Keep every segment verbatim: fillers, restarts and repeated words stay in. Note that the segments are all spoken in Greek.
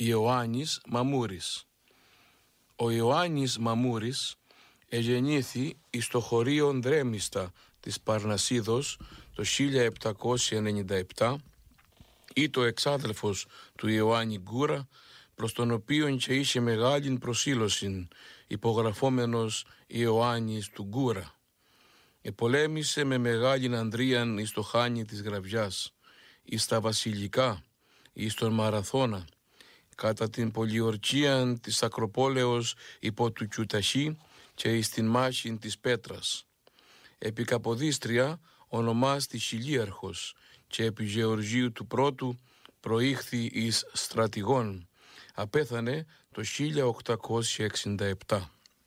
Ιωάννης Μαμούρης. Ο Ιωάννης Μαμούρης εγεννήθη εις το χωρίον Δρέμιστα της Παρνασίδος το χίλια επτακόσια ενενήντα επτά, ή το εξάδελφος του Ιωάννη Γκούρα, προς τον οποίον και είχε μεγάλην προσήλωσιν, υπογραφόμενος Ιωάννης του Γκούρα. Επολέμησε με μεγάλην ανδρίαν εις το χάνι της Γραβιάς, εις τα βασιλικά, εις τον Μαραθώνα, κατά την πολιορκίαν της Ακροπόλεως υπό του Κιουταχή και εις την μάχην της Πέτρας. Επί Καποδίστρια ονομάστη Χιλίαρχος και επί Γεωργίου του Πρώτου προήχθη εις στρατηγών. Απέθανε το χίλια οκτακόσια εξήντα επτά.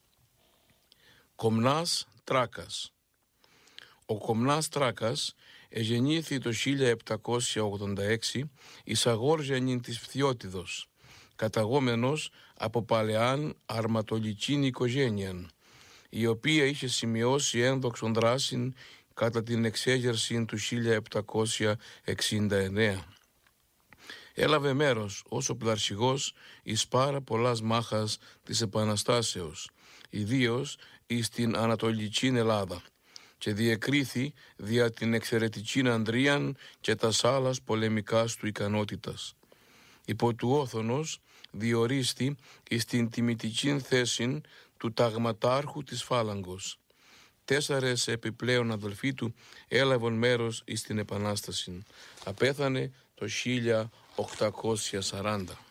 Κομνάς Τράκας. Ο Κομνάς Τράκας εγεννήθη το χίλια επτακόσια ογδόντα έξι εις αγόργιανην της Φθιώτιδος, καταγόμενος από παλαιάν αρματολικήν οικογένειαν, η οποία είχε σημειώσει ένδοξον δράσιν κατά την εξέγερση του χίλια επτακόσια εξήντα εννέα. Έλαβε μέρος ως ο πλαρχηγός εις πάρα πολλάς μάχας της Επαναστάσεως, ιδίως εις την Ανατολικήν Ελλάδα, και διεκρίθη δια την εξαιρετικήν ανδρίαν και τας άλλας πολεμικάς του ικανότητας. Υπό του όθωνος διορίστη εις την τιμητικήν θέσιν του ταγματάρχου της Φάλαγγος. Τέσσαρες επιπλέον αδελφοί του έλαβαν μέρος εις την Επανάσταση. Απέθανε το χίλια οκτακόσια σαράντα.